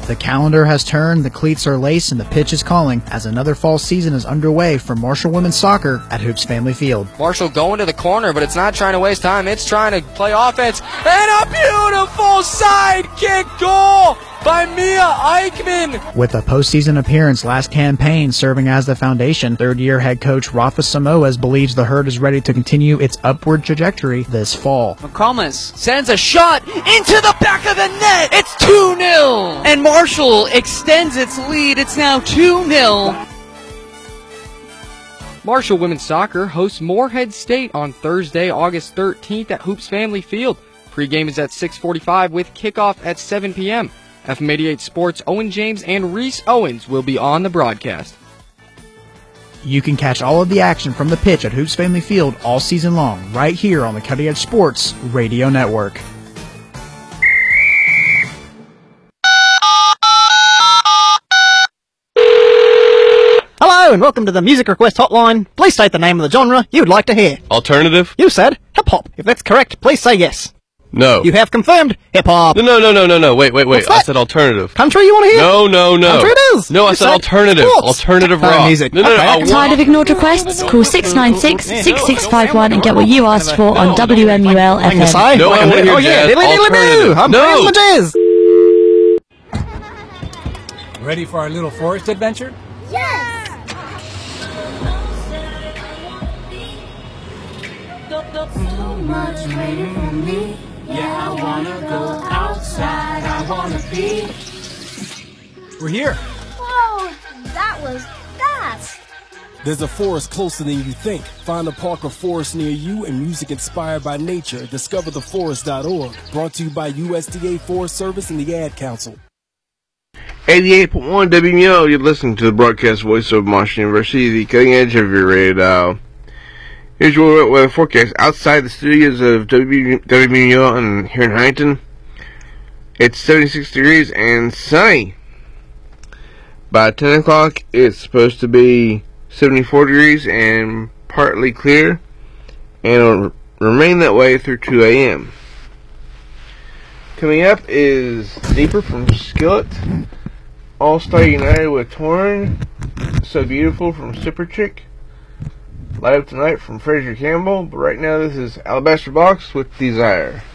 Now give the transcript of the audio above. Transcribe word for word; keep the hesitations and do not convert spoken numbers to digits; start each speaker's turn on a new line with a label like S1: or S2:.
S1: The calendar has turned, the cleats are laced, and the pitch is calling as another fall season is underway for Marshall Women's Soccer at Hoops Family Field.
S2: Marshall going to the corner, but it's not trying to waste time. It's trying to play offense. And a beautiful side kick goal by Mia Eichmann.
S1: With a postseason appearance last campaign serving as the foundation, third-year head coach Rafa Samoas believes the Herd is ready to continue its upward trajectory this fall.
S3: McComas sends a shot into the back of the net. It's two nil. And Marshall extends its lead. It's now two nil.
S2: Marshall Women's Soccer hosts Morehead State on Thursday, August thirteenth at Hoops Family Field. Pregame is at six forty-five with kickoff at seven p.m. F M eighty-eight Sports' Owen James and Reese Owens will be on the broadcast.
S1: You can catch all of the action from the pitch at Hoops Family Field all season long, right here on the Cutting Edge Sports Radio Network.
S4: Hello and welcome to the Music Request Hotline. Please state the name of the genre you would like to hear.
S5: Alternative?
S4: You said hip-hop. If that's correct, please say yes.
S5: No.
S4: You have confirmed hip-hop.
S5: No, no, no, no, no, no. Wait, wait, wait.
S4: What's that?
S5: I said alternative.
S4: Country you want to hear?
S5: No, no, no.
S4: Country it is.
S5: No, I
S4: You
S5: said
S4: said
S5: alternative.
S4: sports.
S5: Alternative
S4: Uh,
S5: rock.
S4: music.
S5: No, no, no.
S4: Okay.
S5: I want-
S6: Tired of ignored requests? Call six nine six, six six five one and get what you asked for on W M U L F
S4: Thing to
S6: M.
S4: say?
S5: No, I want to hear
S4: oh, yeah.
S5: jazz.
S4: Diddly diddly boo.
S5: Alternative.
S4: I'm
S5: No.
S4: playing my jazz.
S7: Ready for our little forest adventure?
S8: Yes! So much waiting for me. Yeah, I wanna go outside. I wanna be.
S7: We're here.
S8: Whoa, that was fast.
S9: There's a forest closer than you think. Find a park or forest near you and music inspired by nature. Discover the forest dot org. Brought to you by U S D A Forest Service and the Ad Council.
S5: eighty-eight point one W M U L, you're listening to the broadcast voice of Marshall University, the cutting edge of your radio dial. Here's your weather forecast. Outside the studios of W M U L and here in Huntington, it's seventy-six degrees and sunny. By ten o'clock, it's supposed to be seventy-four degrees and partly clear, and it'll remain that way through two a.m. Coming up is Deeper from Skillet, All Star United with Torn, So Beautiful from Super Chick, Live Tonight from Fraser Campbell, but right now this is Alabaster Box with Desire.